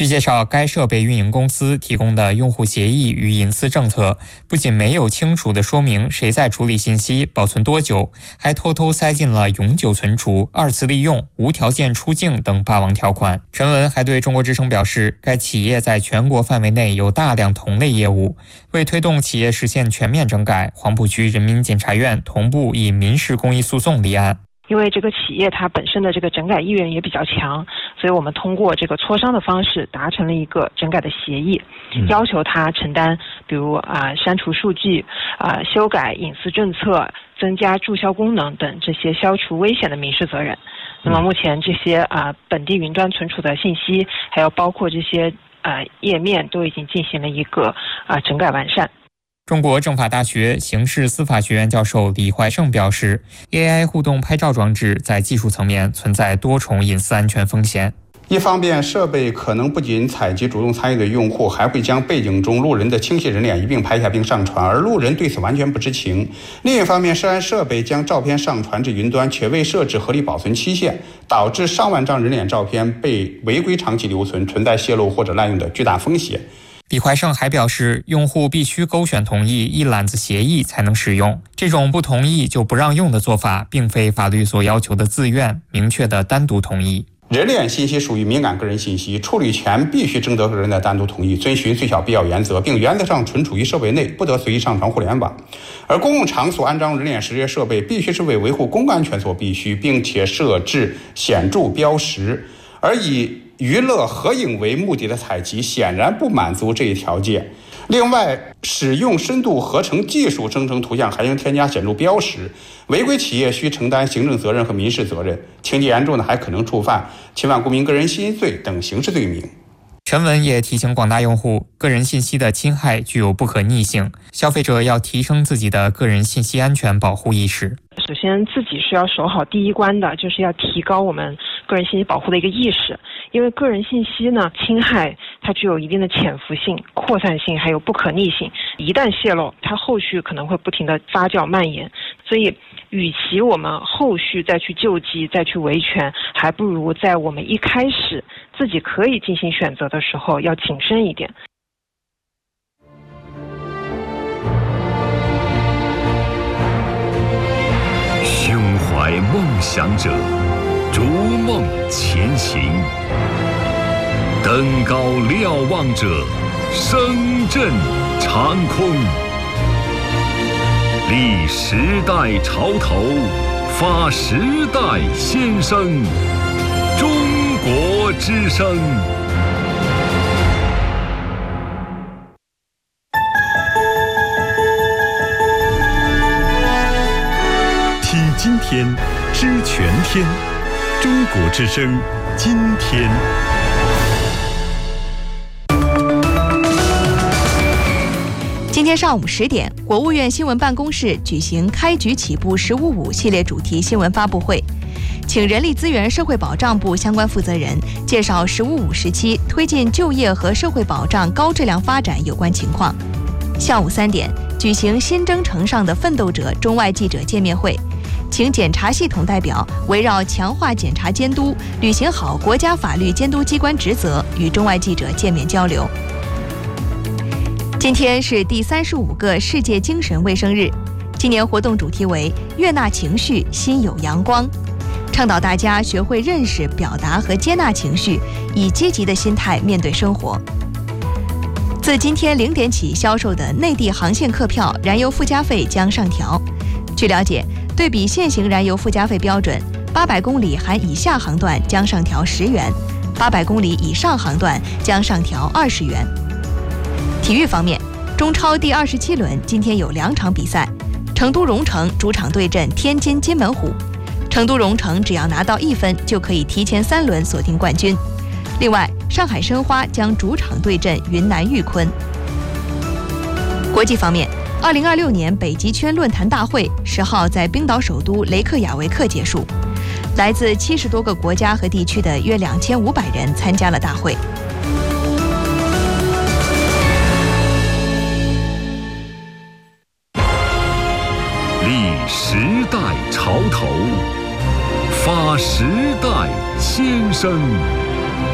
据介绍，该设备运营公司提供的用户协议与隐私政策不仅没有清楚地说明谁在处理信息、保存多久，还偷偷塞进了永久存储、二次利用、无条件出境等霸王条款。陈文还对中国之声表示，该企业在全国范围内有大量同类业务，为推动企业实现全面整改，黄埔区人民检察院同步以民事公益诉讼立案。 因为这个企业它本身的这个整改意愿也比较强，所以我们通过这个磋商的方式达成了一个整改的协议，要求他承担比如删除数据、修改隐私政策、增加注销功能等这些消除危险的民事责任。那么目前这些本地云端存储的信息，还有包括这些页面都已经进行了一个整改完善。 中国政法大学刑事司法学院教授李怀胜表示 ，AI 互动拍照装置在技术层面存在多重隐私安全风险。 一方面，设备可能不仅采集主动参与的用户，还会将背景中路人的清晰人脸一并拍下并上传，而路人对此完全不知情。另一方面，涉案设备将照片上传至云端，却未设置合理保存期限，导致上万张人脸照片被违规长期留存，存在泄露或者滥用的巨大风险。 李怀胜还表示，用户必须勾选同意一揽子协议才能使用，这种不同意就不让用的做法，并非法律所要求的自愿明确的单独同意。 人脸信息属于敏感个人信息，处理权必须征得个人的单独同意，遵循最小必要原则，并原则上存储于设备内，不得随意上传互联网。而公共场所安装人脸识别设备必须是为维护公共安全所必须，并且设置显著标识，而以娱乐合影为目的的采集显然不满足这一条件。另外，使用深度合成技术生成图像还应添加显著标识，违规企业需承担行政责任和民事责任，情节严重的还可能触犯侵犯公民个人信息罪等刑事罪名。 陈文也提醒广大用户，个人信息的侵害具有不可逆性，消费者要提升自己的个人信息安全保护意识。 首先自己是要守好第一关的，就是要提高我们个人信息保护的一个意识。因为个人信息呢，侵害它具有一定的潜伏性、扩散性，还有不可逆性。一旦泄露，它后续可能会不停的发酵蔓延。所以，与其我们后续再去救济、再去维权，还不如在我们一开始自己可以进行选择的时候，要谨慎一点。 胸怀梦想者，逐梦前行；登高瞭望者，声震长空。立时代潮头，发时代先声。中国之声。 听今天，知全天。中国之声，今天。 今天上午10点，国务院新闻办公室举行开局起步“15.5”系列主题新闻发布会，请人力资源社会保障部相关负责人介绍“15.5”时期推进就业和社会保障高质量发展有关情况。下午3点，举行新征程上的奋斗者中外记者见面会，请检察系统代表围绕强化检察监督、履行好国家法律监督机关职责，与中外记者见面交流。今天是第35个世界精神卫生日，今年活动主题为悦纳情绪，心有阳光，倡导大家学会认识、表达和接纳情绪，以积极的心态面对生活。自今天0点起销售的内地航线客票燃油附加费将上调。据了解，对比现行燃油附加费标准，800公里含以下航段将上调10元，800公里以上航段将上调20元。体育方面，中超第27轮今天有2场比赛，成都蓉城主场对阵天津津门虎，成都蓉城只要拿到1分就可以提前3轮锁定冠军。另外，上海申花将主场对阵云南玉坤。国际方面，2026年北极圈论坛大会10号在冰岛首都雷克雅维克结束，来自70多个国家和地区的约2500人参加了大会。 立时代潮头，发时代先声。